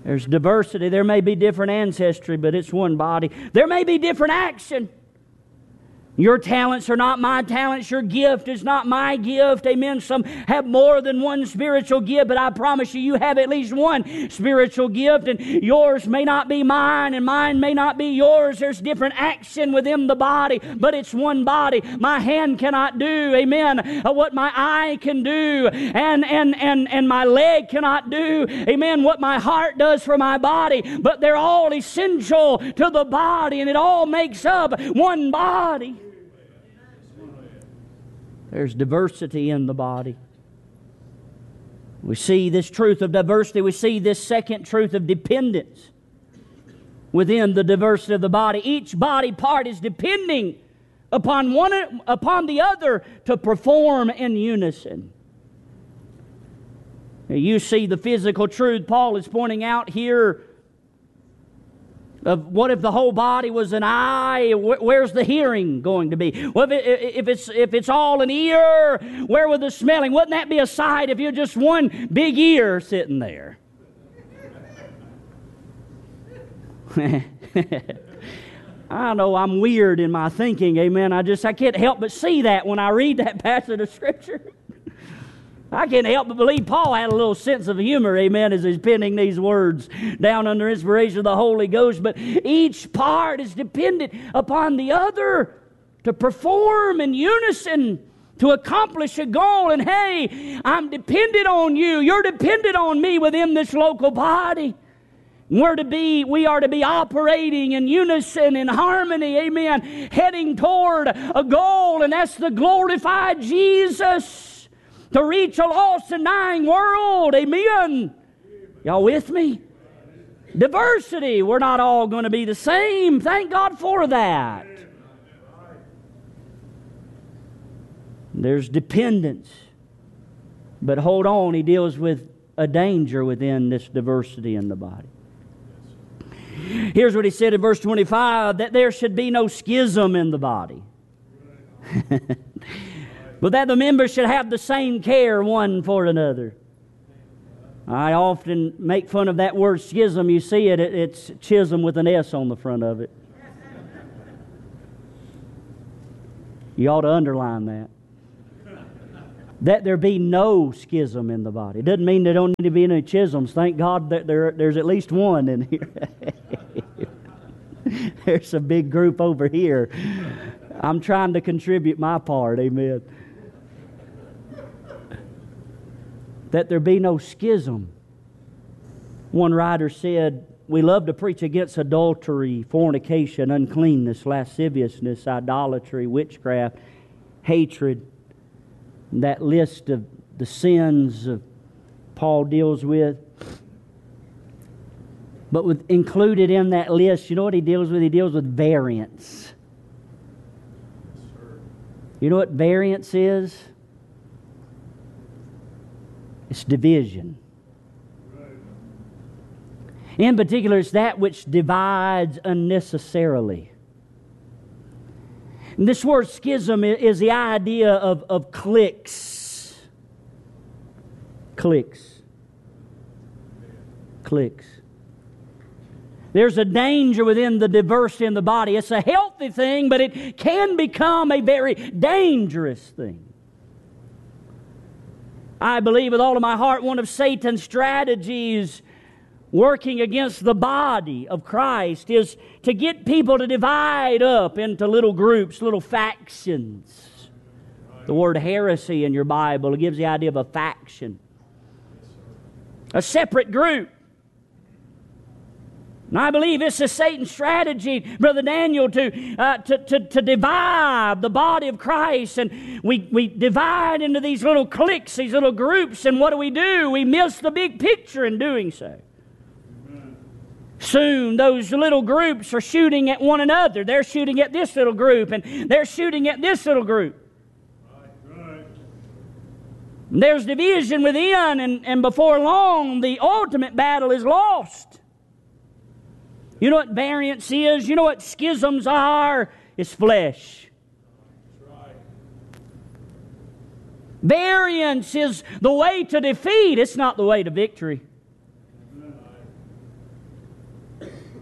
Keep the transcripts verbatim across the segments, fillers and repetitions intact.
There's diversity. There may be different ancestry, but it's one body. There may be different action. Your talents are not my talents. Your gift is not my gift. Amen. Some have more than one spiritual gift, but I promise you, you have at least one spiritual gift, and yours may not be mine, and mine may not be yours. There's different action within the body, but it's one body. My hand cannot do, amen, what my eye can do, and, and, and, and my leg cannot do, amen, what my heart does for my body, but they're all essential to the body, and it all makes up one body. There's diversity in the body. We see this truth of diversity. We see this second truth of dependence within the diversity of the body. Each body part is depending upon one upon the other to perform in unison. Now, you see the physical truth Paul is pointing out here of what if the whole body was an eye? Where's the hearing going to be? Well, if it's if it's all an ear, where would the smelling? Wouldn't that be a sight if you're just one big ear sitting there? I know I'm weird in my thinking, amen. I just I can't help but see that when I read that passage of Scripture. I can't help but believe Paul had a little sense of humor, amen, as he's penning these words down under inspiration of the Holy Ghost. But each part is dependent upon the other to perform in unison, to accomplish a goal. And hey, I'm dependent on you. You're dependent on me within this local body. We're to be, we are to be operating in unison, in harmony, amen, heading toward a goal, and that's to glorify Jesus. To reach a lost and dying world. Amen. Y'all with me? Diversity. We're not all going to be the same. Thank God for that. There's dependence. But hold on, he deals with a danger within this diversity in the body. Here's what he said in verse twenty-five, that there should be no schism in the body. But that the members should have the same care one for another. I often make fun of that word schism. You see it, it's Chisholm with an S on the front of it. You ought to underline that. That there be no schism in the body. It doesn't mean there don't need to be any chisels. Thank God that there, there's at least one in here. There's a big group over here. I'm trying to contribute my part, amen. That there be no schism. One writer said, we love to preach against adultery, fornication, uncleanness, lasciviousness, idolatry, witchcraft, hatred. That list of the sins of Paul deals with. But with included in that list, you know what he deals with? He deals with variance. You know what variance is? It's division. In particular, it's that which divides unnecessarily. And this word schism is the idea of, of cliques. Cliques. Cliques. There's a danger within the diversity in the body. It's a healthy thing, but it can become a very dangerous thing. I believe with all of my heart one of Satan's strategies working against the body of Christ is to get people to divide up into little groups, little factions. The word heresy in your Bible, it gives the idea of a faction. A separate group. And I believe this is Satan's strategy, Brother Daniel, to, uh, to, to, to divide the body of Christ. And we, we divide into these little cliques, these little groups. And what do we do? We miss the big picture in doing so. Amen. Soon those little groups are shooting at one another. They're shooting at this little group, and they're shooting at this little group. Right, right. There's division within, and, and before long, the ultimate battle is lost. You know what variance is? You know what schisms are? It's flesh. Right. Variance is the way to defeat. It's not the way to victory.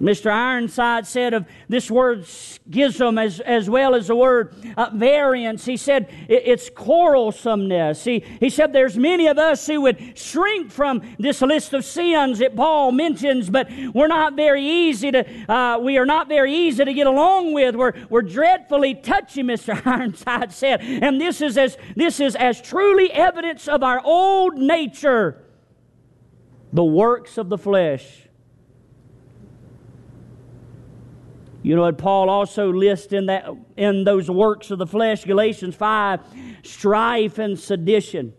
Mister Ironside said of this word schism as, as well as the word uh, variance, he said it, it's quarrelsomeness. He, he said there's many of us who would shrink from this list of sins that Paul mentions, but we're not very easy to, uh, we are not very easy to get along with. We're, we're dreadfully touchy, Mister Ironside said. And this is, as, this is as truly evidence of our old nature, the works of the flesh. You know what Paul also lists in that in those works of the flesh, Galatians five, strife and sedition.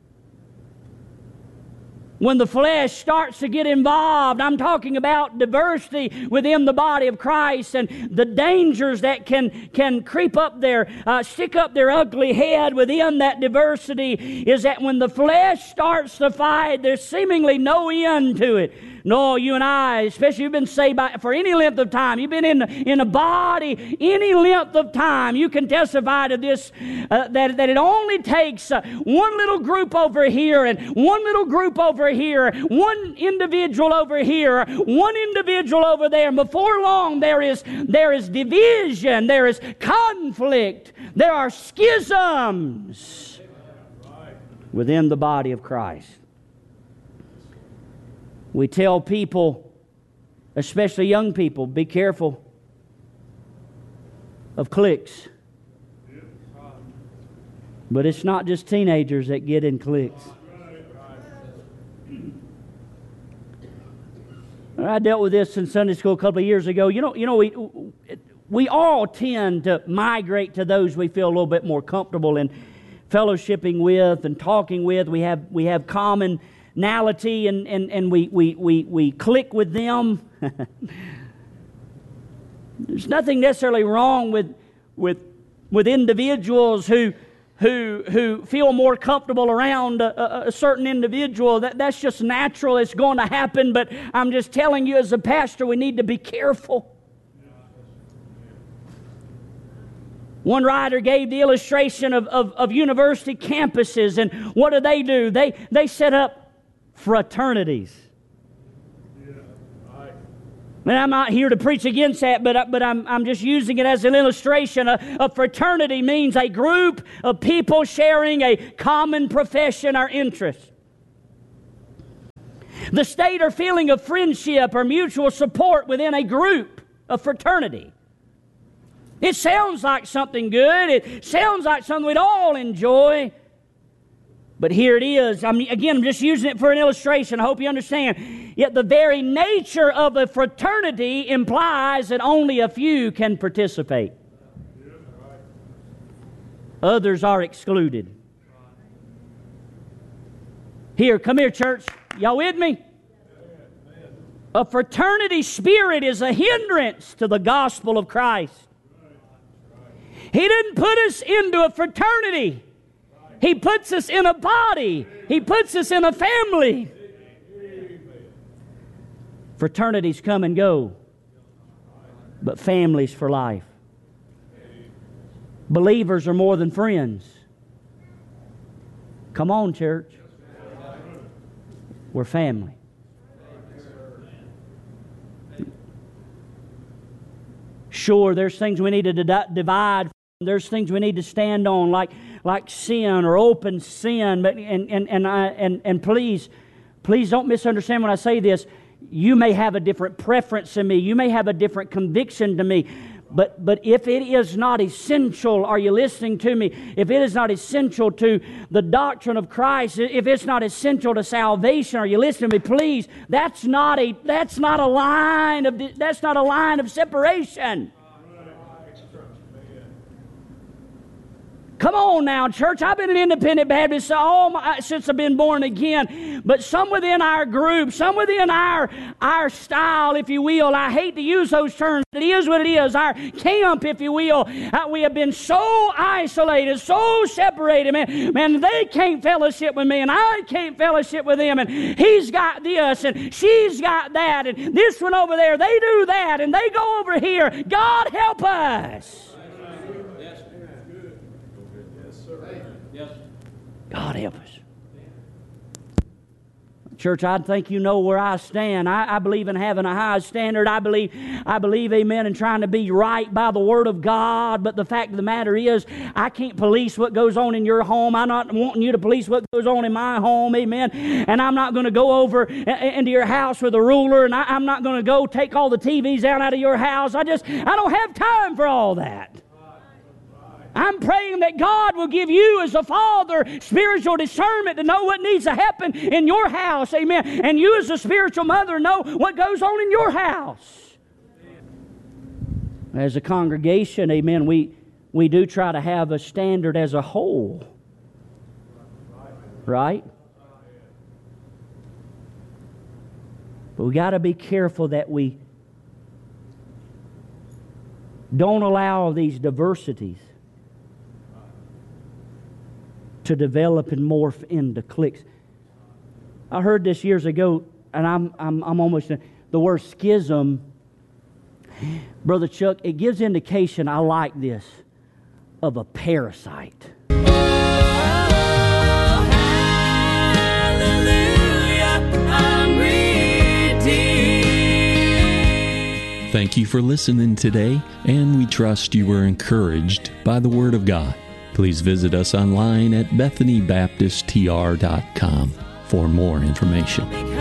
When the flesh starts to get involved, I'm talking about diversity within the body of Christ and the dangers that can, can creep up there, uh, stick up their ugly head within that diversity, is that when the flesh starts to fight, there's seemingly no end to it. No, you and I, especially you've been saved by, for any length of time, you've been in, in a body any length of time, you can testify to this, uh, that, that it only takes uh, one little group over here and one little group over here, one individual over here, one individual over there, and before long there is, there is division, there is conflict, there are schisms within the body of Christ. We tell people, especially young people, be careful of cliques. But it's not just teenagers that get in cliques. I dealt with this in Sunday school a couple of years ago. You know, you know, we we all tend to migrate to those we feel a little bit more comfortable in fellowshipping with and talking with. We have we have common Nality and, and, and we, we, we, we click with them. There's nothing necessarily wrong with with with individuals who who who feel more comfortable around a, a, a certain individual. That, that's just natural. It's going to happen, but I'm just telling you as a pastor, we need to be careful. One writer gave the illustration of, of, of university campuses, and what do they do? They, they set up fraternities. Yeah, right. And I'm not here to preach against that, but, but I'm, I'm just using it as an illustration. A, a fraternity means a group of people sharing a common profession or interest. The state or feeling of friendship or mutual support within a group, a fraternity. It sounds like something good. It sounds like something we'd all enjoy. But here it is. I'm, again, I'm just using it for an illustration. I hope you understand. Yet the very nature of a fraternity implies that only a few can participate. Others are excluded. Here, come here, church. Y'all with me? A fraternity spirit is a hindrance to the gospel of Christ. He didn't put us into a fraternity. He puts us in a body. He puts us in a family. Fraternities come and go, but families for life. Believers are more than friends. Come on, church. We're family. Sure, there's things we need to divide. There's things we need to stand on, like like sin or open sin. But and and and I, and and please, please don't misunderstand when I say this. You may have a different preference than me. You may have a different conviction to me. But but if it is not essential, are you listening to me? If it is not essential to the doctrine of Christ, if it's not essential to salvation, are you listening to me? Please, that's not a that's not a line of that's not a line of separation. Come on now, church. I've been an independent Baptist all my, since I've been born again. But some within our group, some within our, our style, if you will, I hate to use those terms. It is what it is. Our camp, if you will. Uh, we have been so isolated, so separated. Man, man, they can't fellowship with me, and I can't fellowship with them. And he's got this, and she's got that, and this one over there, they do that, and they go over here. God help us. God help us. Church, I think you know where I stand. I, I believe in having a high standard. I believe, I believe, amen, in trying to be right by the Word of God. But the fact of the matter is, I can't police what goes on in your home. I'm not wanting you to police what goes on in my home, amen. And I'm not going to go over into your house with a ruler, and I, I'm not going to go take all the T Vs down out of your house. I just, I don't have time for all that. I'm praying that God will give you as a father spiritual discernment to know what needs to happen in your house, amen. And you as a spiritual mother know what goes on in your house. As a congregation, amen, we, we do try to have a standard as a whole. Right? But we got to be careful that we don't allow these diversities to develop and morph into cliques. I heard this years ago, and I'm I'm I'm almost the word schism, Brother Chuck. It gives indication. I like this of a parasite. Oh, hallelujah, I'm redeemed. Thank you for listening today, and we trust you were encouraged by the Word of God. Please visit us online at bethany baptist t r dot com for more information.